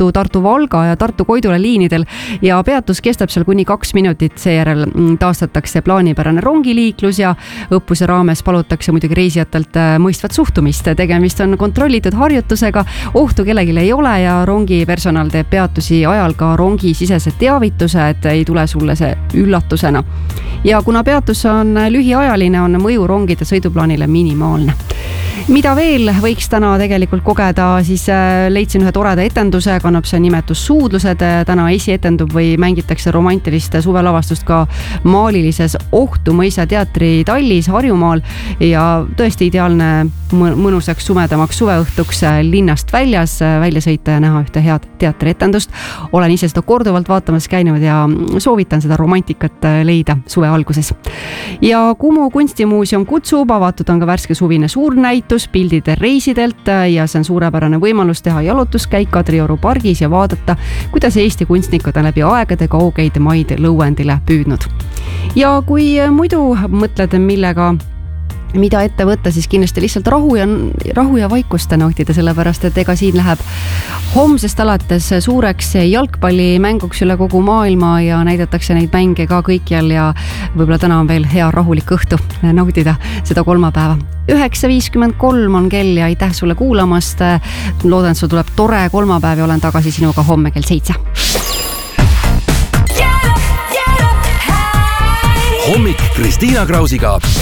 Tartu-Valga ja Tartu-Koidula liinidel ja peatus kestab seal kuni 2 minutit, seejärel taastatakse plaanipärane rongiliiklus ja õppuse raames palutakse muidugi reisijatelt mõistvat suhtumist. Tegemist on kontrollitud harjutusega, ohtu kellelegi ei ole ja rongi personal teeb peatusi ajal ka rongi sisesed teavituse, et ei tule sulle see üllatusena. Ja kuna peatus on lühiajaline, on mõju rongide sõiduplaanile minimaalne. Mida veel võiks täna tegelikult kogeda, siis leidsin ühe toreda etenduse, kannab see nimetus Suudlused. Täna esietendub või mängitakse romantilist suvelavastust ka maalilises Ohtu mõisa teatri tallis Harjumaal ja tõesti ideaalne mõnusaks sumedamaks suveõhtuks linnast välja sõita ja näha ühte head teatrietendust. Olen ise seda korduvalt vaatamas käinud ja soovitan seda romantikat leida suve alguses. Ja Kumu kunstimuuseum kutsub, avatud on ka värske suvine suurnäitus pildid reisidelt ja see on suurepärane võimalus teha jalutuskäik Kadrioru pargis ja vaadata, kuidas Eesti kunstnikud on läbi aegade kaugeid maid lõuendile püüdnud. Ja kui muidu mõtled, mida ette võtta, siis kindlasti lihtsalt rahu ja vaikust nautida, sellepärast et ega siin läheb homsest alates suureks jalgpallimänguks üle kogu maailma ja näidatakse neid mänge ka kõikjal ja võib-olla täna on veel hea rahulik õhtu nautida seda kolmapäeva. 9.53 on kell ja aitäh sulle kuulamast. Loodan, et sul tuleb tore kolmapäev ja olen tagasi sinuga homme kell 7. Hommik Kristiina Krausiga.